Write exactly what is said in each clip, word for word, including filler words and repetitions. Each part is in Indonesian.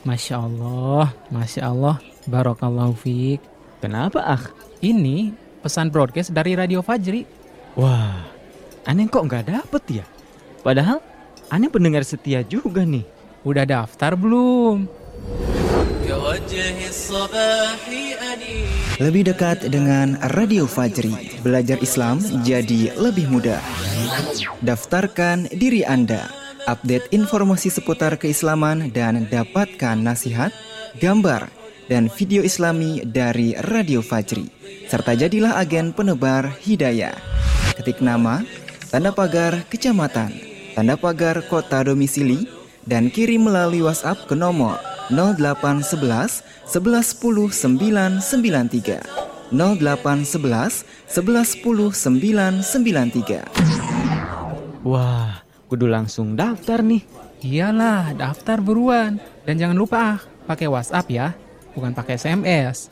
Masya Allah, Masya Allah, Barakallahu fiik. Kenapa, Akh? Ini pesan broadcast dari Radio Fajri. Wah, aneh kok nggak dapet ya? Padahal aneh pendengar setia juga nih. Udah daftar belum? Lebih dekat dengan Radio Fajri, belajar Islam jadi lebih mudah. Daftarkan diri Anda, update informasi seputar keislaman dan dapatkan nasihat, gambar, dan video Islami dari Radio Fajri. Serta jadilah agen penebar hidayah. Ketik nama, tanda pagar kecamatan, tanda pagar kota domisili, dan kirim melalui WhatsApp ke nomor nol delapan sebelas sebelas sepuluh sembilan sembilan tiga nol delapan sebelas sebelas sepuluh sembilan sembilan tiga. Wah, kudu langsung daftar nih. Iyalah, daftar buruan. Dan jangan lupa, pakai WhatsApp ya, bukan pakai S M S.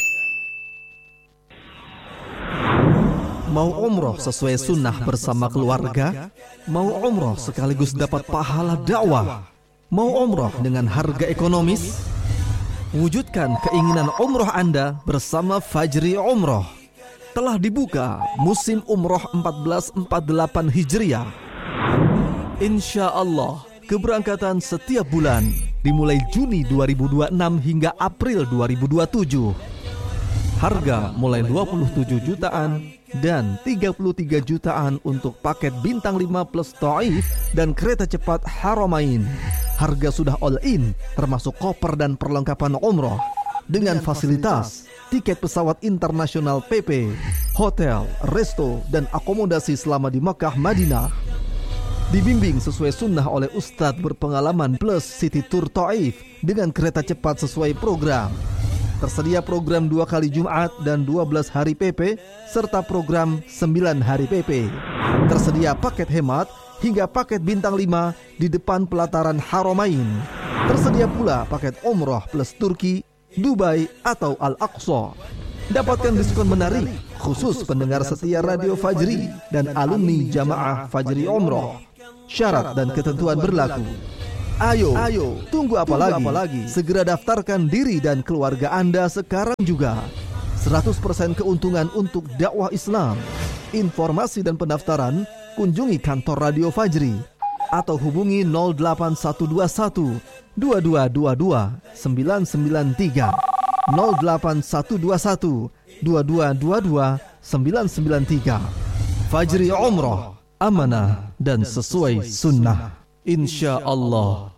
Mau umroh sesuai sunnah bersama keluarga? Mau umroh sekaligus dapat pahala dakwah? Mau umroh dengan harga ekonomis? Wujudkan keinginan umroh Anda bersama Fajri Umroh. Telah dibuka musim umroh seribu empat ratus empat puluh delapan Hijriah. Insya Allah, keberangkatan setiap bulan dimulai Juni dua ribu dua puluh enam hingga April dua ribu dua puluh tujuh. Harga mulai dua puluh tujuh jutaan dan tiga puluh tiga jutaan untuk paket bintang lima plus Taif dan kereta cepat Haramain. Harga sudah all in, termasuk koper dan perlengkapan umroh dengan fasilitas tiket pesawat internasional P P, hotel, resto, dan akomodasi selama di Makkah Madinah. Dibimbing sesuai sunnah oleh Ustadz berpengalaman plus City Tour Taif dengan kereta cepat sesuai program. Tersedia program dua kali Jumat dan dua belas hari P P serta program sembilan hari P P. Tersedia paket hemat hingga paket bintang lima di depan pelataran Haramain. Tersedia pula paket umroh plus Turki, Dubai atau Al-Aqsa. Dapatkan diskon menarik khusus pendengar setia Radio Fajri dan alumni Jamaah Fajri Umroh. Syarat dan ketentuan berlaku. Ayo, ayo, tunggu apa lagi? apa lagi? Segera daftarkan diri dan keluarga Anda sekarang juga. seratus persen keuntungan untuk dakwah Islam. Informasi dan pendaftaran kunjungi kantor Radio Fajri atau hubungi nol delapan satu dua satu dua dua dua dua sembilan sembilan tiga nol delapan satu dua satu dua dua dua dua sembilan sembilan tiga. Fajri Umroh, amanah dan sesuai sunnah. Insya Allah.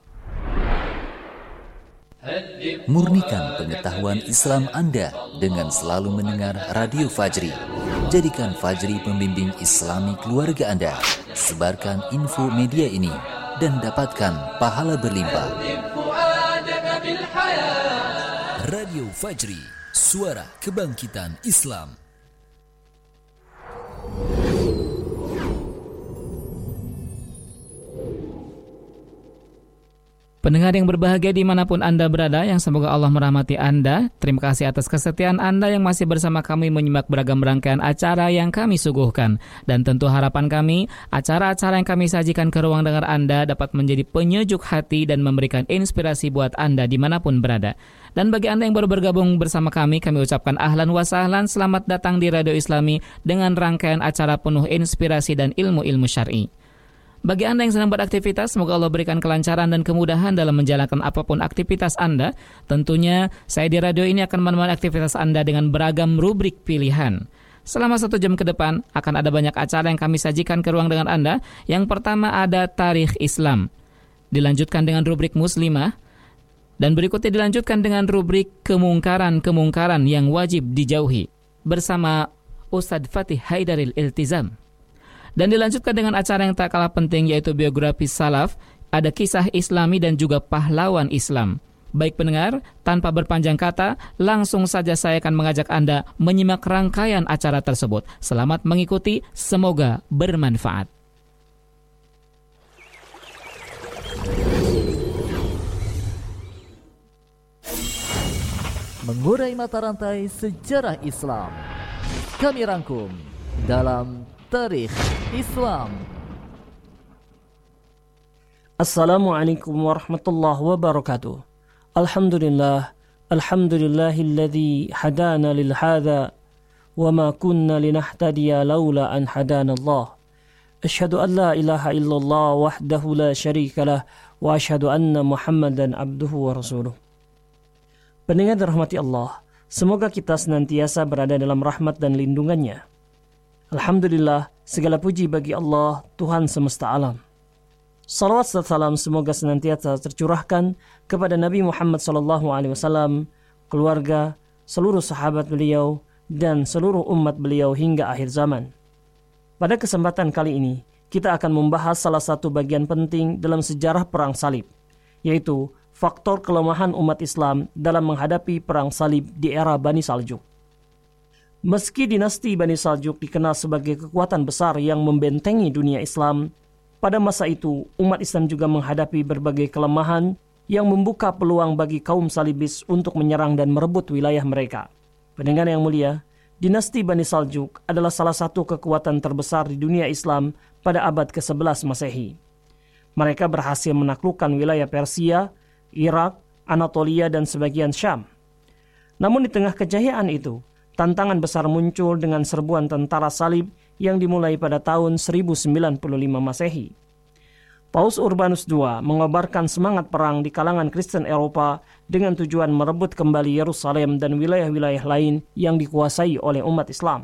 Murnikan pengetahuan Islam Anda dengan selalu mendengar Radio Fajri. Jadikan Fajri pembimbing Islami keluarga Anda. Sebarkan info media ini dan dapatkan pahala berlimpah. Radio Fajri, suara kebangkitan Islam. Pendengar yang berbahagia dimanapun Anda berada, yang semoga Allah merahmati Anda. Terima kasih atas kesetiaan Anda yang masih bersama kami menyimak beragam rangkaian acara yang kami suguhkan. Dan tentu harapan kami, acara-acara yang kami sajikan ke ruang dengar Anda dapat menjadi penyejuk hati dan memberikan inspirasi buat Anda dimanapun berada. Dan bagi Anda yang baru bergabung bersama kami, kami ucapkan ahlan wa sahlan, selamat datang di Radio Islami dengan rangkaian acara penuh inspirasi dan ilmu-ilmu syar'i. Bagi Anda yang sedang beraktivitas, semoga Allah berikan kelancaran dan kemudahan dalam menjalankan apapun aktivitas Anda. Tentunya, saya di radio ini akan menemani aktivitas Anda dengan beragam rubrik pilihan. Selama satu jam ke depan, akan ada banyak acara yang kami sajikan ke ruang dengan Anda. Yang pertama ada Tarikh Islam. Dilanjutkan dengan rubrik Muslimah. Dan berikutnya dilanjutkan dengan rubrik Kemungkaran-kemungkaran yang wajib dijauhi. Bersama Ustadz Fatih Haidaril Iltizam. Dan dilanjutkan dengan acara yang tak kalah penting, yaitu biografi salaf, ada kisah islami dan juga pahlawan Islam. Baik pendengar, tanpa berpanjang kata, langsung saja saya akan mengajak Anda menyimak rangkaian acara tersebut. Selamat mengikuti, semoga bermanfaat. Mengurai mata rantai sejarah Islam, kami rangkum dalam Tarikh Islam. Assalamualaikum warahmatullahi wabarakatuh. Alhamdulillah, alhamdulillahilladzi hadana lil hadza wa ma kunna linahtadiya laula an hadana Allah. Asyhadu an la ilaha illallah wahdahu la syarika lah wa asyhadu anna Muhammadan abduhu wa rasuluh. Pendengar dirahmati Allah, semoga kita senantiasa berada dalam rahmat dan lindungannya. Alhamdulillah, segala puji bagi Allah, Tuhan semesta alam. Salawat dan salam semoga senantiasa tercurahkan kepada Nabi Muhammad sallallahu alaihi wasallam, keluarga, seluruh sahabat beliau, dan seluruh umat beliau hingga akhir zaman. Pada kesempatan kali ini, kita akan membahas salah satu bagian penting dalam sejarah Perang Salib, yaitu faktor kelemahan umat Islam dalam menghadapi Perang Salib di era Bani Saljuk. Meski dinasti Bani Saljuk dikenal sebagai kekuatan besar yang membentengi dunia Islam, pada masa itu umat Islam juga menghadapi berbagai kelemahan yang membuka peluang bagi kaum Salibis untuk menyerang dan merebut wilayah mereka. Pendengar yang mulia, dinasti Bani Saljuk adalah salah satu kekuatan terbesar di dunia Islam pada abad ke sebelas Masehi. Mereka berhasil menaklukkan wilayah Persia, Irak, Anatolia, dan sebagian Syam. Namun di tengah kejayaan itu, tantangan besar muncul dengan serbuan tentara salib yang dimulai pada tahun seribu sembilan puluh lima Masehi. Paus Urbanus kedua mengobarkan semangat perang di kalangan Kristen Eropa dengan tujuan merebut kembali Yerusalem dan wilayah-wilayah lain yang dikuasai oleh umat Islam.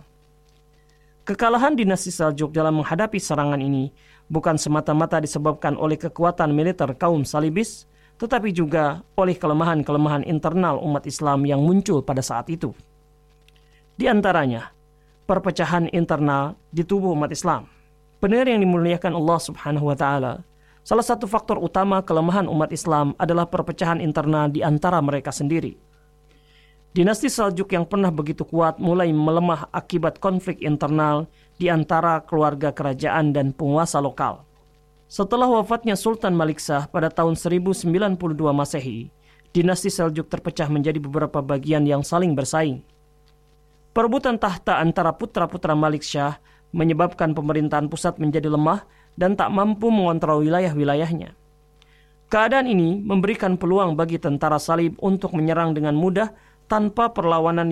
Kekalahan dinasti Saljuk dalam menghadapi serangan ini bukan semata-mata disebabkan oleh kekuatan militer kaum Salibis, tetapi juga oleh kelemahan-kelemahan internal umat Islam yang muncul pada saat itu. Di antaranya, perpecahan internal di tubuh umat Islam. Pendengar yang dimuliakan Allah Subhanahu wa taala, salah satu faktor utama kelemahan umat Islam adalah perpecahan internal di antara mereka sendiri. Dinasti Saljuk yang pernah begitu kuat mulai melemah akibat konflik internal di antara keluarga kerajaan dan penguasa lokal. Setelah wafatnya Sultan Malik Shah pada tahun seribu sembilan puluh dua Masehi, dinasti Saljuk terpecah menjadi beberapa bagian yang saling bersaing. Perebutan tahta antara putra-putra Malik Shah menyebabkan pemerintahan pusat menjadi lemah dan tak mampu mengontrol wilayah-wilayahnya. Keadaan ini memberikan peluang bagi tentara salib untuk menyerang dengan mudah tanpa perlawanan